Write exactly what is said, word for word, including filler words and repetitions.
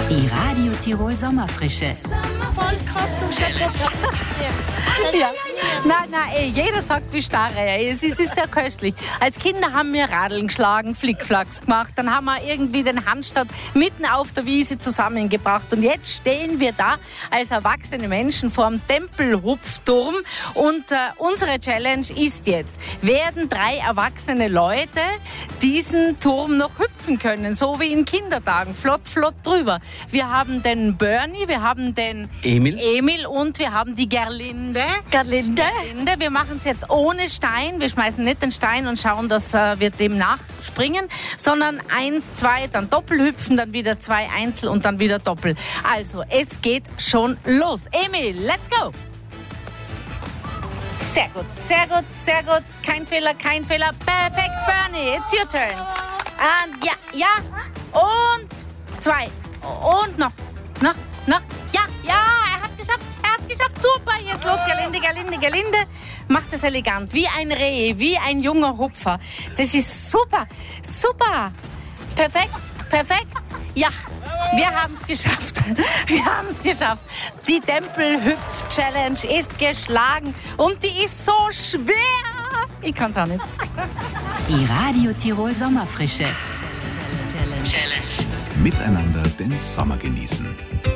Die Radio Tirol Sommerfrische. Ja. Nein, nein, ey, jeder sagt, wie starr er ist. Es ist sehr köstlich. Als Kinder haben wir Radeln geschlagen, Flickflacks gemacht. Dann haben wir irgendwie den Handstand mitten auf der Wiese zusammengebracht. Und jetzt stehen wir da als erwachsene Menschen vor dem Tempelhupfturm. Und äh, unsere Challenge ist jetzt, werden drei erwachsene Leute diesen Turm noch hüpfen können, so wie in Kindertagen, flott, flott drüber. Wir haben den Bernie, wir haben den Emil. Emil und wir haben die Gerlinde. Gerlinde. Gerlinde. Wir machen es jetzt ohne Stein. Wir schmeißen nicht den Stein und schauen, dass äh, wir dem nachspringen, sondern eins, zwei, dann Doppelhüpfen, dann wieder zwei Einzel und dann wieder Doppel. Also, es geht schon los. Emil, let's go! Sehr gut, sehr gut, sehr gut. Kein Fehler, kein Fehler. Perfekt, Bernie, it's your turn. Und ja, ja. Und zwei. Und noch, noch, noch. Ja, ja, er hat's geschafft. Er hat's geschafft. Super. Jetzt los, Gerlinde, Gerlinde, Gerlinde. Macht das elegant. Wie ein Reh, wie ein junger Hupfer. Das ist super, super. Perfekt, perfekt. Ja, wir haben es geschafft. Wir haben es geschafft. Die Tempelhüpf-Challenge ist geschlagen und die ist so schwer. Ich kann's auch nicht. Die Radio Tirol Sommerfrische. Miteinander den Sommer genießen.